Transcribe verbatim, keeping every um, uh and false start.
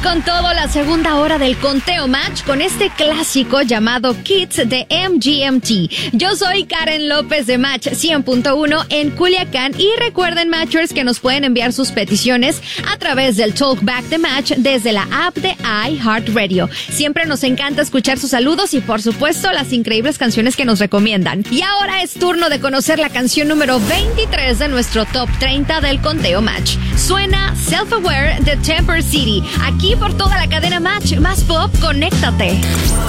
con todo la segunda hora del Conteo Match con este clásico llamado Kids de M G M T. Yo soy Karen López de Match cien punto uno en Culiacán y recuerden, Matchers, que nos pueden enviar sus peticiones a través del Talkback de Match desde la app de iHeartRadio. Siempre nos encanta escuchar sus saludos y, por supuesto, las increíbles canciones que nos recomiendan. Y ahora es turno de conocer la canción número veintitrés de nuestro Top treinta del Conteo Match. Suena Self-Aware de Temper City. Aquí por toda la cadena Match, más pop, conéctate.